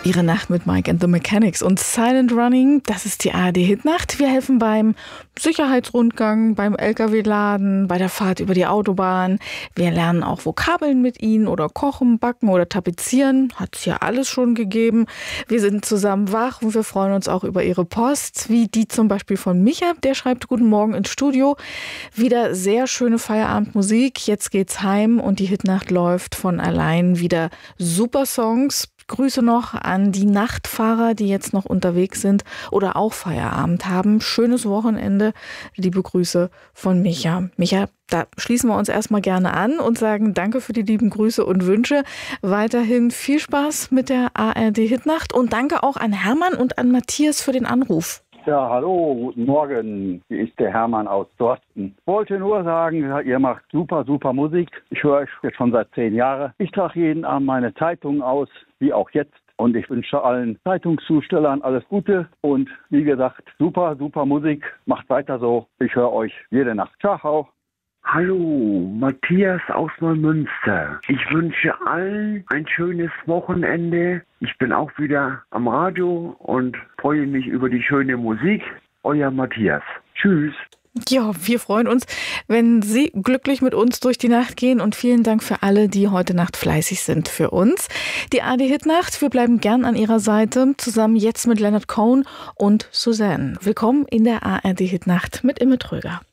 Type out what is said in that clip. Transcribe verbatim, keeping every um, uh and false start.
Ihre Nacht mit Mike and the Mechanics und Silent Running, das ist die A R D-Hitnacht. Wir helfen beim Sicherheitsrundgang, beim L K W-Laden, bei der Fahrt über die Autobahn. Wir lernen auch Vokabeln mit Ihnen oder kochen, backen oder tapezieren. Hat es ja alles schon gegeben. Wir sind zusammen wach und wir freuen uns auch über Ihre Post, wie die zum Beispiel von Micha. Der schreibt: Guten Morgen ins Studio. Wieder sehr schöne Feierabendmusik. Jetzt geht's heim und die Hitnacht läuft von allein. Wieder super Songs. Grüße noch an die Nachtfahrer, die jetzt noch unterwegs sind oder auch Feierabend haben. Schönes Wochenende. Liebe Grüße von Micha. Micha, da schließen wir uns erstmal gerne an und sagen danke für die lieben Grüße und Wünsche. Weiterhin viel Spaß mit der A R D-Hitnacht und danke auch an Hermann und an Matthias für den Anruf. Ja, hallo, guten Morgen. Hier ist der Hermann aus Dorsten. Wollte nur sagen, ihr macht super, super Musik. Ich höre euch jetzt schon seit zehn Jahren. Ich trage jeden Abend meine Zeitung aus, wie auch jetzt. Und ich wünsche allen Zeitungszustellern alles Gute. Und wie gesagt, super, super Musik. Macht weiter so. Ich höre euch jede Nacht. Ciao. Hallo, Matthias aus Neumünster. Ich wünsche allen ein schönes Wochenende. Ich bin auch wieder am Radio und freue mich über die schöne Musik. Euer Matthias. Tschüss. Ja, wir freuen uns, wenn Sie glücklich mit uns durch die Nacht gehen und vielen Dank für alle, die heute Nacht fleißig sind für uns. Die A R D-Hitnacht, wir bleiben gern an Ihrer Seite, zusammen jetzt mit Leonard Cohen und Suzanne. Willkommen in der A R D-Hitnacht mit Imme Tröger.